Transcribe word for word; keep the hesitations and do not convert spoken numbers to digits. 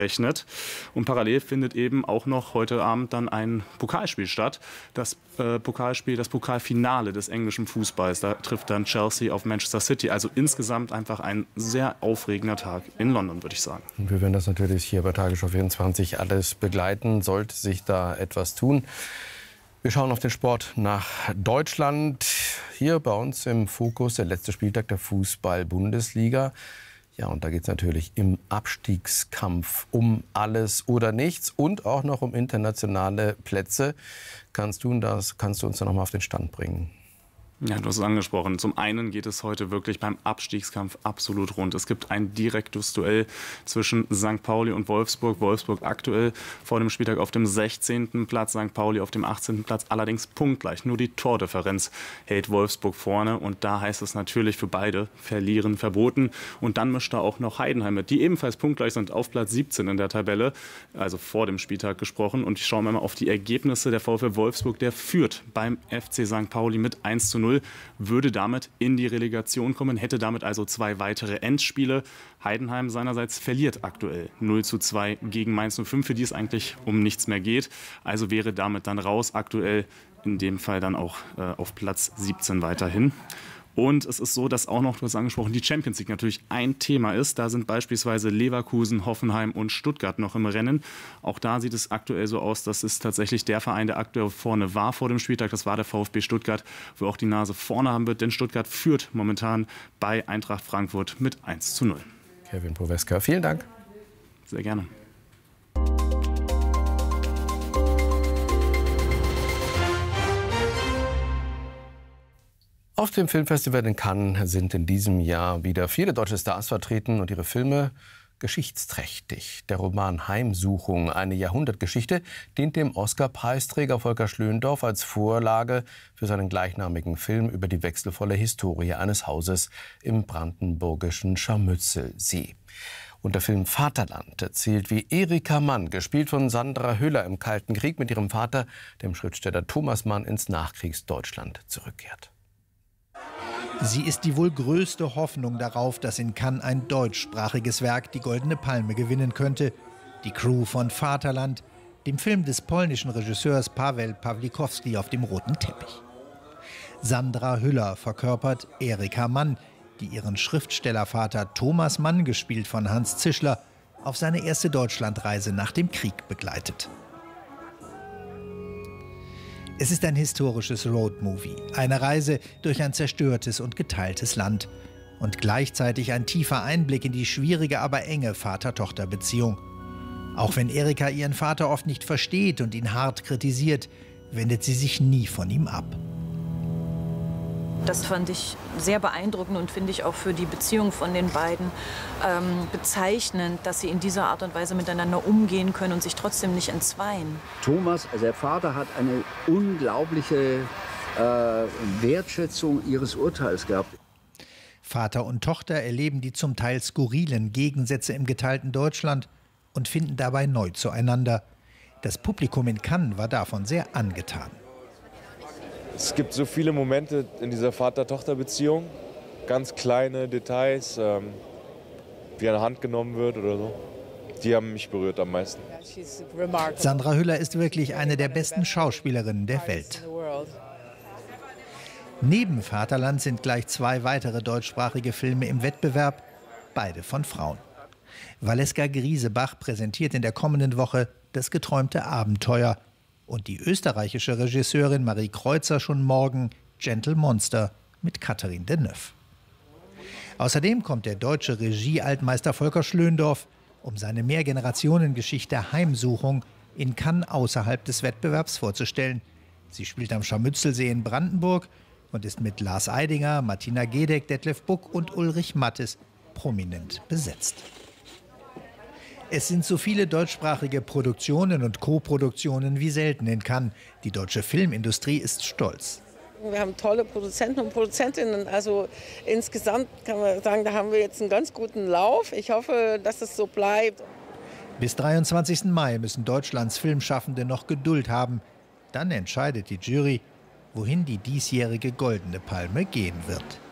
rechnet. Und parallel findet eben auch noch heute Abend dann ein Pokalspiel statt. Das äh, Pokalspiel, das Pokalfinale des englischen Fußballs. Da trifft dann Chelsea auf Manchester City. Also insgesamt einfach ein sehr aufregender Tag in London, würde ich sagen. Und wir werden das natürlich hier bei Tagesschau vierundzwanzig alles begleiten. Sollte sich da etwas tun. Wir schauen auf den Sport nach Deutschland. Hier bei uns im Fokus der letzte Spieltag der Fußball-Bundesliga. Ja, und da geht es natürlich im Abstiegskampf um alles oder nichts und auch noch um internationale Plätze. Kannst du, das, kannst du uns da noch mal auf den Stand bringen? Ja, du hast es angesprochen. Zum einen geht es heute wirklich beim Abstiegskampf absolut rund. Es gibt ein direktes Duell zwischen Sankt Pauli und Wolfsburg. Wolfsburg aktuell vor dem Spieltag auf dem sechzehnten Platz, Sankt Pauli auf dem achtzehnten Platz, allerdings punktgleich. Nur die Tordifferenz hält Wolfsburg vorne und da heißt es natürlich für beide verlieren verboten. Und dann mischt da auch noch Heidenheim mit, die ebenfalls punktgleich sind, auf Platz siebzehn in der Tabelle, also vor dem Spieltag gesprochen. Und ich schaue mir mal auf die Ergebnisse. Der VfL Wolfsburg, der führt beim F C Sankt Pauli mit eins zu null. Würde damit in die Relegation kommen, hätte damit also zwei weitere Endspiele. Heidenheim seinerseits verliert aktuell null zu zwei gegen Mainz null fünf, für die es eigentlich um nichts mehr geht. Also wäre damit dann raus, aktuell in dem Fall dann auch äh, auf Platz siebzehn weiterhin. Und es ist so, dass auch noch, du hast angesprochen, die Champions League natürlich ein Thema ist. Da sind beispielsweise Leverkusen, Hoffenheim und Stuttgart noch im Rennen. Auch da sieht es aktuell so aus, dass es tatsächlich der Verein, der aktuell vorne war vor dem Spieltag. Das war der VfB Stuttgart, wo auch die Nase vorne haben wird. Denn Stuttgart führt momentan bei Eintracht Frankfurt mit eins zu null. Kevin Poweska, vielen Dank. Sehr gerne. Auf dem Filmfestival in Cannes sind in diesem Jahr wieder viele deutsche Stars vertreten und ihre Filme geschichtsträchtig. Der Roman Heimsuchung, eine Jahrhundertgeschichte, dient dem Oscar-Preisträger Volker Schlöndorff als Vorlage für seinen gleichnamigen Film über die wechselvolle Historie eines Hauses im brandenburgischen Scharmützelsee. Und der Film Vaterland erzählt, wie Erika Mann, gespielt von Sandra Hüller, im Kalten Krieg mit ihrem Vater, dem Schriftsteller Thomas Mann, ins Nachkriegsdeutschland zurückkehrt. Sie ist die wohl größte Hoffnung darauf, dass in Cannes ein deutschsprachiges Werk die Goldene Palme gewinnen könnte. Die Crew von Vaterland, dem Film des polnischen Regisseurs Paweł Pawlikowski auf dem roten Teppich. Sandra Hüller verkörpert Erika Mann, die ihren Schriftstellervater Thomas Mann, gespielt von Hans Zischler, auf seine erste Deutschlandreise nach dem Krieg begleitet. Es ist ein historisches Roadmovie, eine Reise durch ein zerstörtes und geteiltes Land und gleichzeitig ein tiefer Einblick in die schwierige, aber enge Vater-Tochter-Beziehung. Auch wenn Erika ihren Vater oft nicht versteht und ihn hart kritisiert, wendet sie sich nie von ihm ab. Das fand ich sehr beeindruckend und finde ich auch für die Beziehung von den beiden ähm, bezeichnend, dass sie in dieser Art und Weise miteinander umgehen können und sich trotzdem nicht entzweien. Thomas, also der Vater, hat eine unglaubliche äh, Wertschätzung ihres Urteils gehabt. Vater und Tochter erleben die zum Teil skurrilen Gegensätze im geteilten Deutschland und finden dabei neu zueinander. Das Publikum in Cannes war davon sehr angetan. Es gibt so viele Momente in dieser Vater-Tochter-Beziehung, ganz kleine Details, ähm, wie eine Hand genommen wird oder so. Die haben mich berührt am meisten. Sandra Hüller ist wirklich eine der besten Schauspielerinnen der Welt. Neben Vaterland sind gleich zwei weitere deutschsprachige Filme im Wettbewerb, beide von Frauen. Valeska Griesebach präsentiert in der kommenden Woche Das geträumte Abenteuer. Und die österreichische Regisseurin Marie Kreuzer schon morgen Gentle Monster mit Catherine Deneuve. Außerdem kommt der deutsche Regie-Altmeister Volker Schlöndorff, um seine Mehrgenerationengeschichte Heimsuchung in Cannes außerhalb des Wettbewerbs vorzustellen. Sie spielt am Scharmützelsee in Brandenburg und ist mit Lars Eidinger, Martina Gedeck, Detlef Buck und Ulrich Mattes prominent besetzt. Es sind so viele deutschsprachige Produktionen und Co-Produktionen wie selten in Cannes. Die deutsche Filmindustrie ist stolz. Wir haben tolle Produzenten und Produzentinnen. Also insgesamt kann man sagen, da haben wir jetzt einen ganz guten Lauf. Ich hoffe, dass es so bleibt. Bis dreiundzwanzigsten Mai müssen Deutschlands Filmschaffende noch Geduld haben. Dann entscheidet die Jury, wohin die diesjährige Goldene Palme gehen wird.